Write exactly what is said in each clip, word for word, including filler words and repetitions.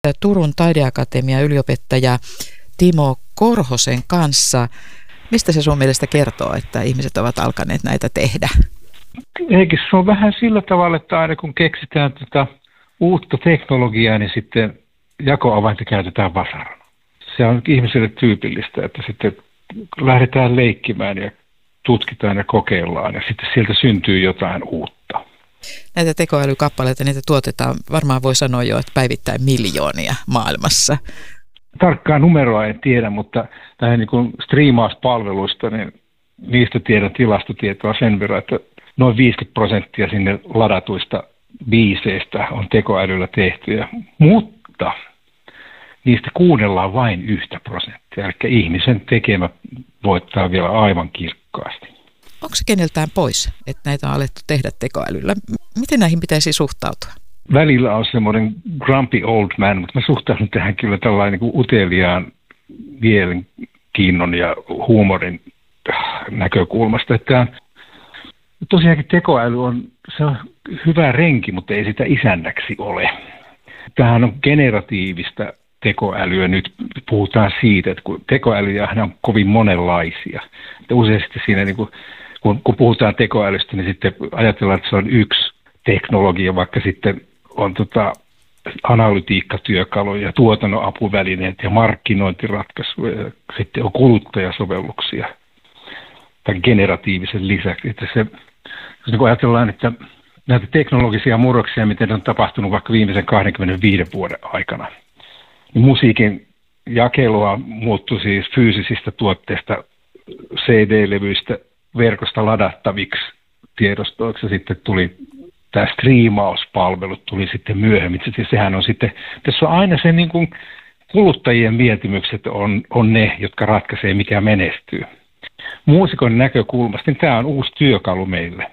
Turun taideakatemian yliopettaja Timo Korhosen kanssa. Mistä se sun mielestä kertoo, että ihmiset ovat alkaneet näitä tehdä? Eikä se on vähän sillä tavalla, että aina kun keksitään tätä uutta teknologiaa, niin sitten jakoavainta käytetään vasarana. Se on ihmiselle tyypillistä, että sitten lähdetään leikkimään ja tutkitaan ja kokeillaan ja sitten sieltä syntyy jotain uutta. Näitä tekoälykappaleita, niitä tuotetaan varmaan voi sanoa jo, että päivittäin miljoonia maailmassa. Tarkkaa numeroa en tiedä, mutta tähän niin kuin striimauspalveluista, niin niistä tiedän tilastotietoa sen verran, että noin viisikymmentä prosenttia sinne ladatuista biiseistä on tekoälyllä tehtyjä, mutta niistä kuunnellaan vain yhtä prosenttia, eli ihmisen tekemä voittaa vielä aivan kirkkaasti. Onko se keneltään pois, että näitä on alettu tehdä tekoälyllä? Miten näihin pitäisi suhtautua? Välillä on semmoinen grumpy old man, mutta mä suhtaudun tähän kyllä tällainen niin kuin uteliaan mielenkiinnon ja huumorin näkökulmasta. Että tosiaankin tekoäly on, se on hyvä renki, mutta ei sitä isännäksi ole. Tämähän on generatiivista tekoälyä. Nyt puhutaan siitä, että kun tekoälyjä on kovin monenlaisia. Että useasti siinä, niin kuin, kun, kun puhutaan tekoälystä, niin sitten ajatellaan, että se on yksi teknologia, vaikka sitten on tota analytiikkatyökaluja, tuotannon apuvälineet ja markkinointiratkaisuja ja sitten on kuluttajasovelluksia tämän generatiivisen lisäksi. Että se, jos niin ajatellaan, että näitä teknologisia murroksia, miten on tapahtunut vaikka viimeisen kaksikymmentäviisi vuoden aikana, niin musiikin jakelua muuttui siis fyysisistä tuotteista, C D-levyistä verkosta ladattaviksi tiedostoiksi ja sitten tuli tämä striimauspalvelut tuli sitten myöhemmin. Sehän on sitten, tässä on aina se niin kuin kuluttajien mieltymykset on, on ne, jotka ratkaisee, mikä menestyy. Muusikon näkökulmasta niin tämä on uusi työkalu meille.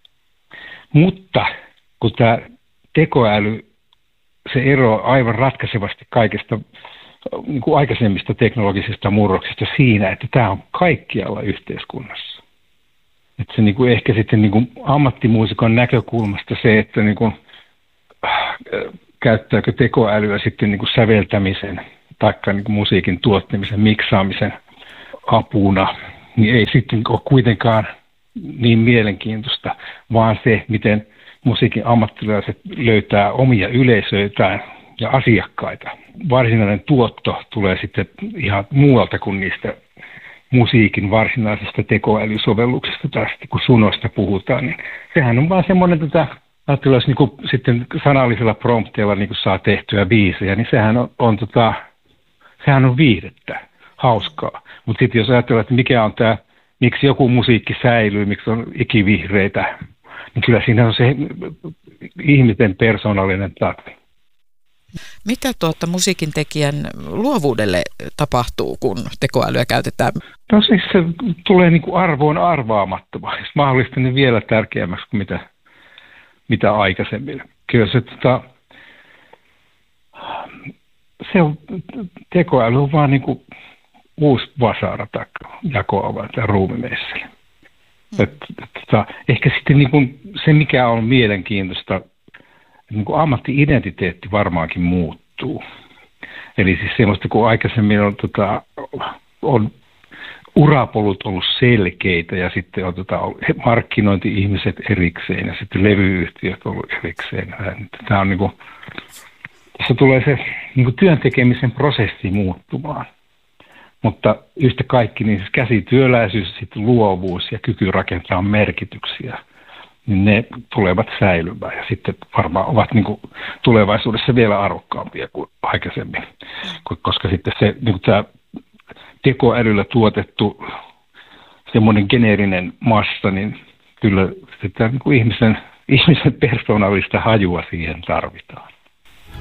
Mutta kun tämä tekoäly, se eroaa aivan ratkaisevasti kaikesta niin kuin aikaisemmista teknologisista murroksista siinä, että tämä on kaikkialla yhteiskunnassa. Että se niin kuin ehkä sitten niin kuin ammattimuusikon näkökulmasta se, että niin kuin, äh, käyttääkö tekoälyä sitten niin kuin säveltämisen tai niin kuin musiikin tuottamisen, miksaamisen apuna, niin ei sitten ole kuitenkaan niin mielenkiintoista, vaan se, miten musiikin ammattilaiset löytää omia yleisöitään ja asiakkaita. Varsinainen tuotto tulee sitten ihan muualta kuin niistä musiikin varsinaisesta tekoälysovelluksesta tai sitten kun sunoista puhutaan, niin sehän on vaan semmoinen, että ajattelua, jos niin sitten sanallisella prompteilla niin saa tehtyä biisejä, niin sehän on, on, tota, sehän on viihdettä, hauskaa. Mutta sitten jos ajatellaan, että mikä on tämä, miksi joku musiikki säilyy, miksi on ikivihreitä, niin kyllä siinä on se ihmisen persoonallinen tarve. Mitä tuota musiikin tekijän luovuudelle tapahtuu, kun tekoälyä käytetään? No siis se tulee niin kuin arvoon arvaamattomaan, jos mahdollista niin vielä tärkeämmäksi kuin mitä, mitä aikaisemmin. Kyllä se, tota, se on, tekoäly on vaan niin kuin uusi vasara tai jakoavain tai ruumimeisseli. Mm. Et, et, tota, ehkä sitten niin kuin se, mikä on mielenkiintoista, niin kuin ammatti-identiteetti varmaankin muuttuu. Eli siis semmoista, kun aikaisemmin on, tota, on urapolut ollut selkeitä ja sitten on tota, markkinointi-ihmiset erikseen ja sitten levyyhtiöt ollut erikseen. Tämä on niin kuin, tässä tulee se niin kuin työn tekemisen prosessi muuttumaan. Mutta yhtä kaikki niin siis käsityöläisyys, sitten luovuus ja kyky rakentaa merkityksiä, niin ne tulevat säilymään ja sitten varmaan ovat niin kuin tulevaisuudessa vielä arvokkaampia kuin aikaisemmin, koska sitten se niin kuin tämä tekoälyllä tuotettu semmoinen geneerinen massa, niin kyllä sitä niin kuin ihmisen, ihmisen persoonallista hajua siihen tarvitaan.